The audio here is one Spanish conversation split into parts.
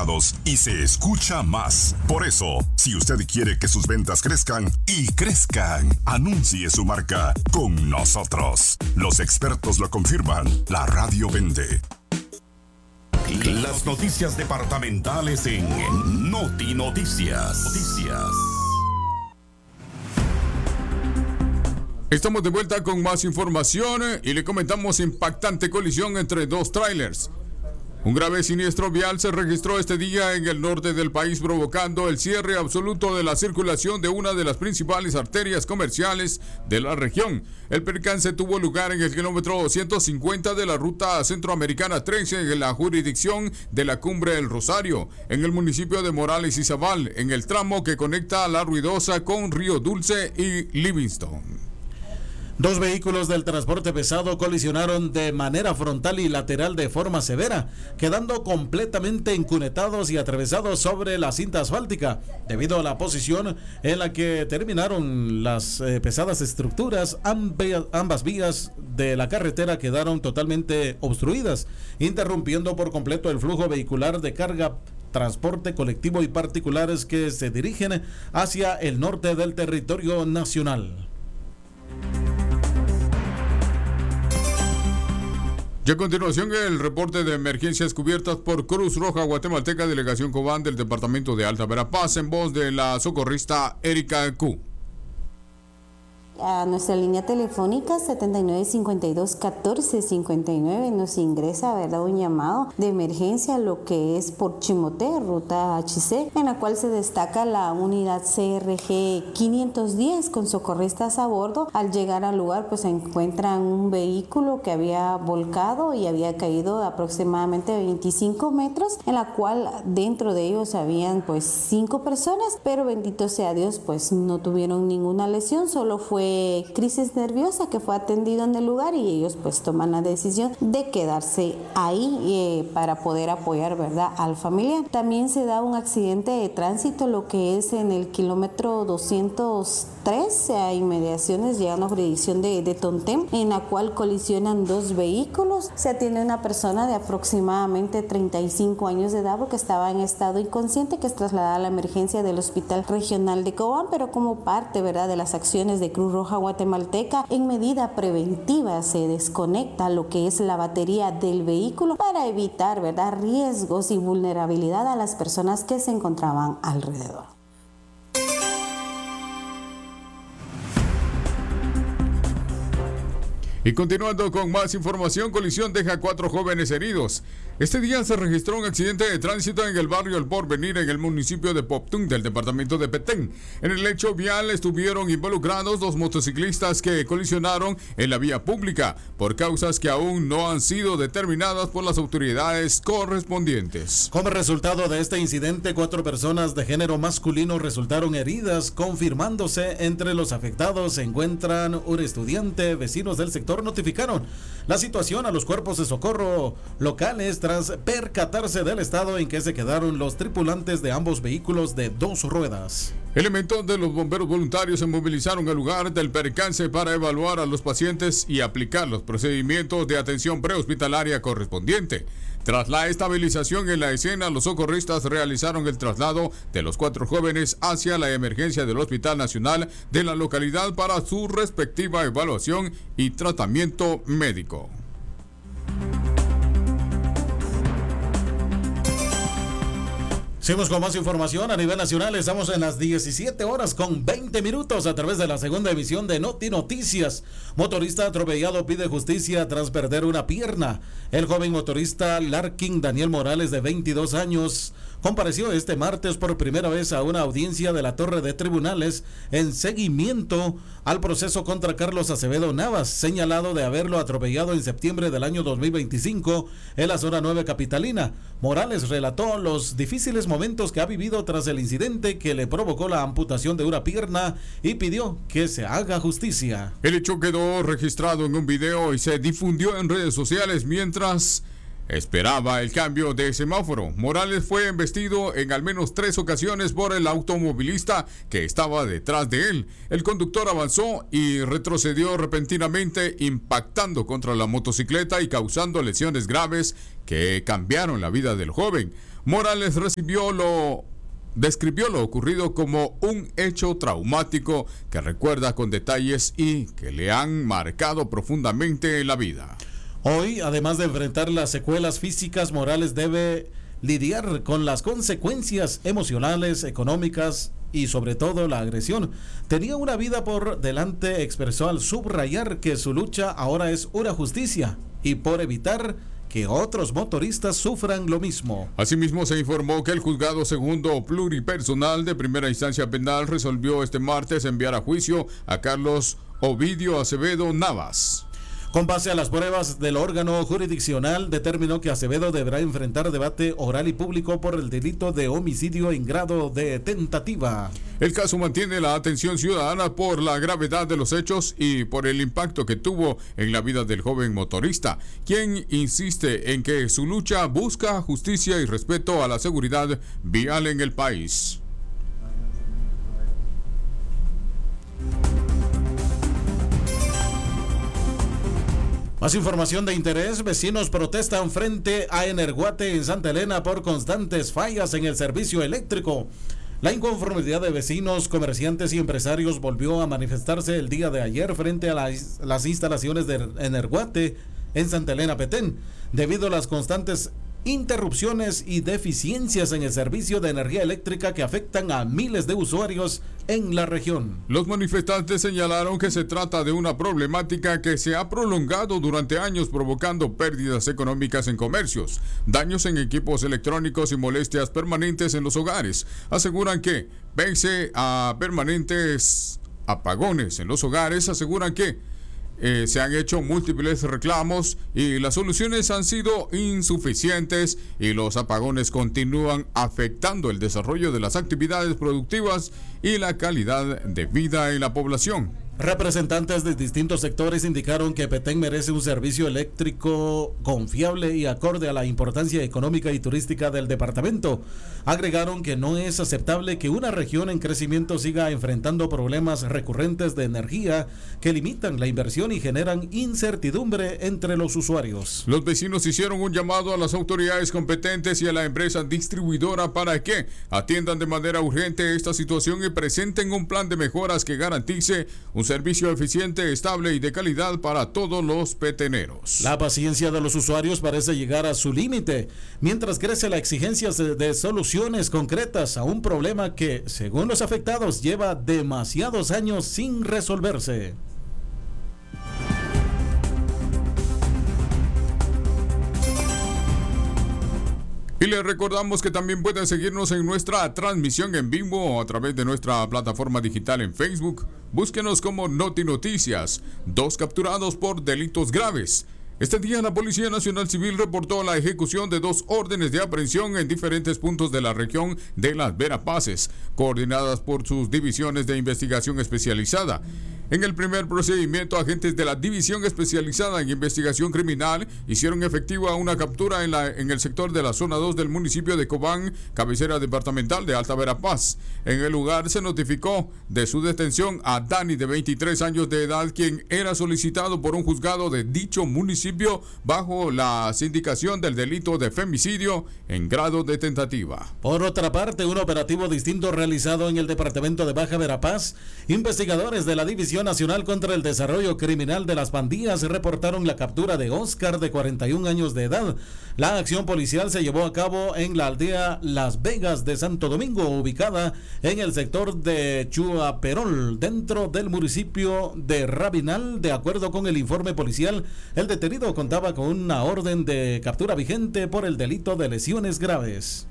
resultados y se escucha más. Por eso, si usted quiere que sus ventas crezcan y crezcan, anuncie su marca con nosotros. Los expertos lo confirman. La radio vende. Las noticias departamentales en Noti Noticias. Estamos de vuelta con más información y le comentamos impactante colisión entre dos trailers. Un grave siniestro vial se registró este día en el norte del país, provocando el cierre absoluto de la circulación de una de las principales arterias comerciales de la región. El percance tuvo lugar en el kilómetro 250 de la ruta centroamericana 13 en la jurisdicción de la Cumbre del Rosario, en el municipio de Morales y Zabal, en el tramo que conecta La Ruidosa con Río Dulce y Livingston. Dos vehículos del transporte pesado colisionaron de manera frontal y lateral de forma severa, quedando completamente encunetados y atravesados sobre la cinta asfáltica. Debido a la posición en la que terminaron las pesadas estructuras, ambas vías de la carretera quedaron totalmente obstruidas, interrumpiendo por completo el flujo vehicular de carga, transporte colectivo y particulares que se dirigen hacia el norte del territorio nacional. Y a continuación, el reporte de emergencias cubiertas por Cruz Roja Guatemalteca, Delegación Cobán del Departamento de Alta Verapaz, en voz de la socorrista Erika Q. A nuestra línea telefónica 7952-1459 nos ingresa, ¿verdad?, un llamado de emergencia, lo que es por Chimoté, ruta HC, en la cual se destaca la unidad CRG 510 con socorristas a bordo. Al llegar al lugar, pues se encuentran un vehículo que había volcado y había caído aproximadamente 25 metros, en la cual dentro de ellos habían pues 5 personas, pero bendito sea Dios, pues no tuvieron ninguna lesión, solo fue crisis nerviosa que fue atendido en el lugar y ellos pues toman la decisión de quedarse ahí para poder apoyar, ¿verdad?, al familiar. También se da un accidente de tránsito, lo que es en el kilómetro 203 a inmediaciones llegando a jurisdicción de Tontén, en la cual colisionan dos vehículos. Se atiende una persona de aproximadamente 35 años de edad porque estaba en estado inconsciente, que es trasladada a la emergencia del Hospital Regional de Cobán, pero como parte, ¿verdad?, de las acciones de Cruz Roja Guatemalteca, en medida preventiva se desconecta lo que es la batería del vehículo para evitar, ¿verdad?, riesgos y vulnerabilidad a las personas que se encontraban alrededor. Y continuando con más información, colisión deja 4 jóvenes heridos. Este día se registró un accidente de tránsito en el barrio El Porvenir, en el municipio de Poptún, del departamento de Petén. En el hecho vial estuvieron involucrados 2 motociclistas que colisionaron en la vía pública por causas que aún no han sido determinadas por las autoridades correspondientes. Como resultado de este incidente, 4 personas de género masculino resultaron heridas, confirmándose entre los afectados se encuentran un estudiante. Vecinos del sector notificaron la situación a los cuerpos de socorro locales tras percatarse del estado en que se quedaron los tripulantes de ambos vehículos de 2 ruedas. Elementos de los bomberos voluntarios se movilizaron al lugar del percance para evaluar a los pacientes y aplicar los procedimientos de atención prehospitalaria correspondiente. Tras la estabilización en la escena, los socorristas realizaron el traslado de los 4 jóvenes hacia la emergencia del Hospital Nacional de la localidad para su respectiva evaluación y tratamiento médico. Seguimos con más información a nivel nacional. Estamos en las 17 horas con 20 minutos a través de la segunda emisión de Noti Noticias. Motorista atropellado pide justicia tras perder una pierna. El joven motorista Larkin Daniel Morales, de 22 años, compareció este martes por primera vez a una audiencia de la Torre de Tribunales en seguimiento al proceso contra Carlos Acevedo Navas, señalado de haberlo atropellado en septiembre del año 2025 en la zona 9 capitalina. Morales relató los difíciles momentos que ha vivido tras el incidente que le provocó la amputación de una pierna y pidió que se haga justicia. El hecho quedó registrado en un video y se difundió en redes sociales mientras esperaba el cambio de semáforo. Morales fue embestido en al menos 3 ocasiones por el automovilista que estaba detrás de él. El conductor avanzó y retrocedió repentinamente, impactando contra la motocicleta y causando lesiones graves que cambiaron la vida del joven. Morales describió lo ocurrido como un hecho traumático que recuerda con detalles y que le han marcado profundamente la vida. Hoy, además de enfrentar las secuelas físicas, Morales debe lidiar con las consecuencias emocionales, económicas y sobre todo la agresión. Tenía una vida por delante, expresó al subrayar que su lucha ahora es una justicia y por evitar que otros motoristas sufran lo mismo. Asimismo, se informó que el juzgado segundo pluripersonal de primera instancia penal resolvió este martes enviar a juicio a Carlos Ovidio Acevedo Navas. Con base a las pruebas del órgano jurisdiccional, determinó que Acevedo deberá enfrentar debate oral y público por el delito de homicidio en grado de tentativa. El caso mantiene la atención ciudadana por la gravedad de los hechos y por el impacto que tuvo en la vida del joven motorista, quien insiste en que su lucha busca justicia y respeto a la seguridad vial en el país. Más información de interés. Vecinos protestan frente a Energuate en Santa Elena por constantes fallas en el servicio eléctrico. La inconformidad de vecinos, comerciantes y empresarios volvió a manifestarse el día de ayer frente a las instalaciones de Energuate en Santa Elena, Petén, debido a las constantes interrupciones y deficiencias en el servicio de energía eléctrica que afectan a miles de usuarios en la región. Los manifestantes señalaron que se trata de una problemática que se ha prolongado durante años, provocando pérdidas económicas en comercios, daños en equipos electrónicos y molestias permanentes en los hogares. Aseguran que, pese a permanentes apagones en los hogares, aseguran que se han hecho múltiples reclamos y las soluciones han sido insuficientes y los apagones continúan afectando el desarrollo de las actividades productivas y la calidad de vida en la población. Representantes de distintos sectores indicaron que Petén merece un servicio eléctrico confiable y acorde a la importancia económica y turística del departamento. Agregaron que no es aceptable que una región en crecimiento siga enfrentando problemas recurrentes de energía que limitan la inversión y generan incertidumbre entre los usuarios. Los vecinos hicieron un llamado a las autoridades competentes y a la empresa distribuidora para que atiendan de manera urgente esta situación y presenten un plan de mejoras que garantice un servicio eficiente, estable y de calidad para todos los peteneros. La paciencia de los usuarios parece llegar a su límite, mientras crece la exigencia de soluciones concretas a un problema que, según los afectados, lleva demasiados años sin resolverse. Y les recordamos que también pueden seguirnos en nuestra transmisión en vivo a través de nuestra plataforma digital en Facebook. Búsquenos como Noti Noticias. 2 capturados por delitos graves. Este día la Policía Nacional Civil reportó la ejecución de 2 órdenes de aprehensión en diferentes puntos de la región de Las Verapaces, coordinadas por sus divisiones de investigación especializada. En el primer procedimiento, agentes de la División Especializada en Investigación Criminal hicieron efectiva una captura en el sector de la zona 2 del municipio de Cobán, cabecera departamental de Alta Verapaz. En el lugar se notificó de su detención a Dani, de 23 años de edad, quien era solicitado por un juzgado de dicho municipio bajo la sindicación del delito de femicidio en grado de tentativa. Por otra parte, un operativo distinto realizado en el departamento de Baja Verapaz, investigadores de la División Nacional contra el Desarrollo Criminal de las Pandillas reportaron la captura de Oscar, de 41 años de edad. La acción policial se llevó a cabo en la aldea Las Vegas de Santo Domingo, ubicada en el sector de Chuaperol, dentro del municipio de Rabinal. De acuerdo con el informe policial, el detenido contaba con una orden de captura vigente por el delito de lesiones graves.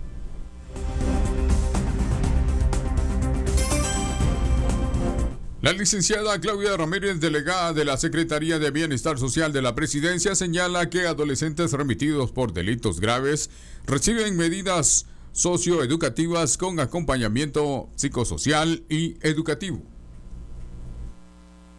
La licenciada Claudia Ramírez, delegada de la Secretaría de Bienestar Social de la Presidencia, señala que adolescentes remitidos por delitos graves reciben medidas socioeducativas con acompañamiento psicosocial y educativo.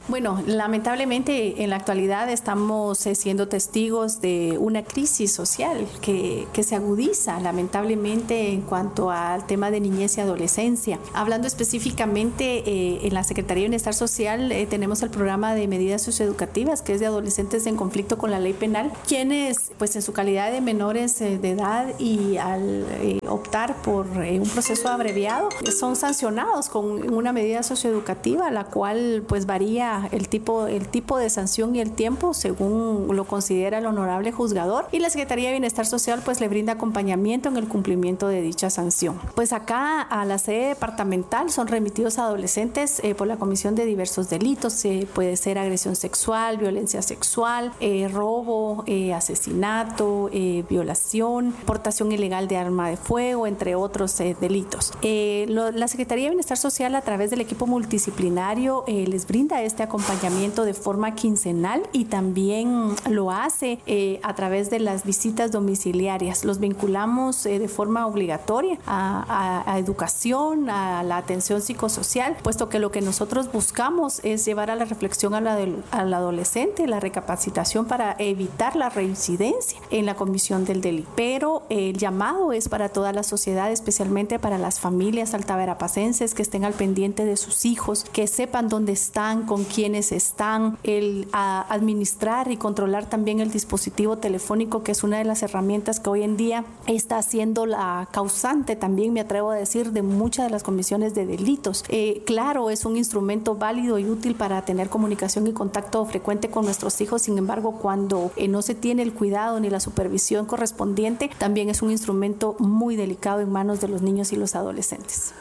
Bueno, lamentablemente en la actualidad estamos siendo testigos de una crisis social que se agudiza lamentablemente en cuanto al tema de niñez y adolescencia. Hablando específicamente en la Secretaría de Bienestar Social tenemos el programa de medidas socioeducativas que es de adolescentes en conflicto con la ley penal, quienes pues en su calidad de menores de edad y al optar por un proceso abreviado son sancionados con una medida socioeducativa, la cual pues varía el tipo de sanción y el tiempo según lo considera el honorable juzgador, y la Secretaría de Bienestar Social pues le brinda acompañamiento en el cumplimiento de dicha sanción. Pues acá a la sede departamental son remitidos adolescentes por la comisión de diversos delitos, puede ser agresión sexual, violencia sexual, robo, asesinato, violación, portación ilegal de arma de fuego, entre otros delitos. La Secretaría de Bienestar Social a través del equipo multidisciplinario les brinda este acompañamiento de forma quincenal y también lo hace a través de las visitas domiciliarias. Los vinculamos de forma obligatoria a educación, a la atención psicosocial, puesto que lo que nosotros buscamos es llevar a la reflexión al adolescente, la recapacitación para evitar la reincidencia en la comisión del delito. Pero el llamado es para toda la sociedad, especialmente para las familias altaverapacenses que estén al pendiente de sus hijos, que sepan dónde están, con quiénes están, el administrar y controlar también el dispositivo telefónico, que es una de las herramientas que hoy en día está siendo la causante, también me atrevo a decir, de muchas de las comisiones de delitos. Claro, es un instrumento válido y útil para tener comunicación y contacto frecuente con nuestros hijos, sin embargo, cuando no se tiene el cuidado ni la supervisión correspondiente, también es un instrumento muy delicado en manos de los niños y los adolescentes.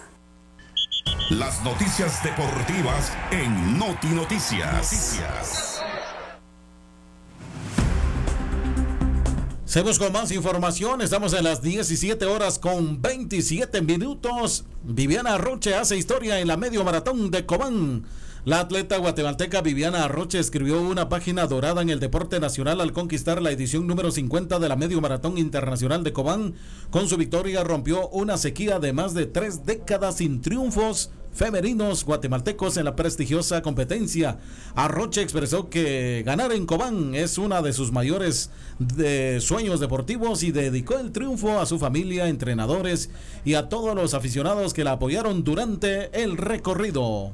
Las noticias deportivas en Noti Noticias. Seguimos con más información. Estamos en las 17 horas con 27 minutos. Viviana Arroche hace historia en la medio maratón de Cobán. La atleta guatemalteca Viviana Arroche escribió una página dorada en el deporte nacional al conquistar la edición número 50 de la Medio Maratón Internacional de Cobán. Con su victoria rompió una sequía de más de 3 décadas sin triunfos femeninos guatemaltecos en la prestigiosa competencia. Arroche expresó que ganar en Cobán es una de sus mayores sueños deportivos y dedicó el triunfo a su familia, entrenadores y a todos los aficionados que la apoyaron durante el recorrido.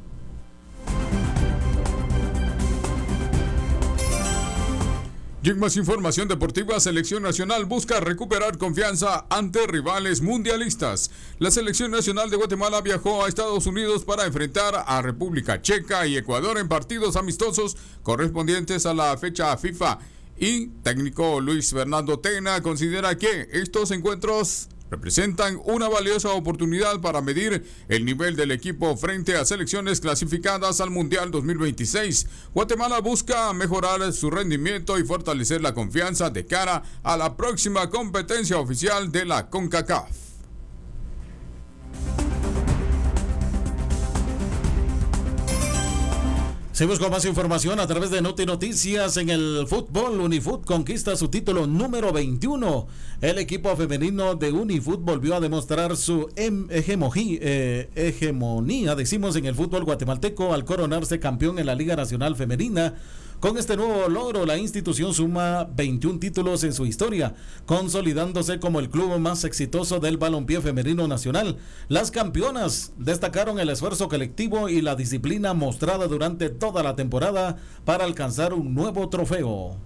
Y en más información deportiva, Selección Nacional busca recuperar confianza ante rivales mundialistas. La Selección Nacional de Guatemala viajó a Estados Unidos para enfrentar a República Checa y Ecuador en partidos amistosos correspondientes a la fecha FIFA. Y técnico Luis Fernando Tena considera que estos encuentros representan una valiosa oportunidad para medir el nivel del equipo frente a selecciones clasificadas al Mundial 2026. Guatemala busca mejorar su rendimiento y fortalecer la confianza de cara a la próxima competencia oficial de la CONCACAF. Seguimos con más información a través de Noti Noticias. En el fútbol, Unifoot conquista su título número 21. El equipo femenino de Unifoot volvió a demostrar su hegemonía, decimos, en el fútbol guatemalteco al coronarse campeón en la Liga Nacional Femenina. Con este nuevo logro, la institución suma 21 títulos en su historia, consolidándose como el club más exitoso del balompié femenino nacional. Las campeonas destacaron el esfuerzo colectivo y la disciplina mostrada durante toda la temporada para alcanzar un nuevo trofeo.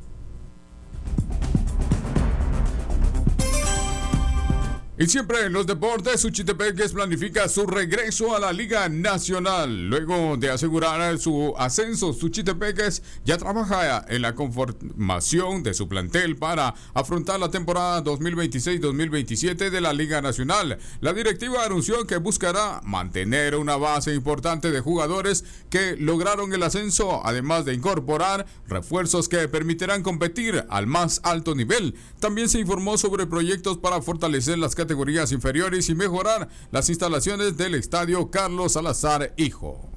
Y siempre en los deportes, Suchitepeques planifica su regreso a la Liga Nacional. Luego de asegurar su ascenso, Suchitepeques ya trabaja en la conformación de su plantel para afrontar la temporada 2026-2027 de la Liga Nacional. La directiva anunció que buscará mantener una base importante de jugadores que lograron el ascenso, además de incorporar refuerzos que permitirán competir al más alto nivel. También se informó sobre proyectos para fortalecer las categorías inferiores y mejorar las instalaciones del Estadio Carlos Salazar Hijo.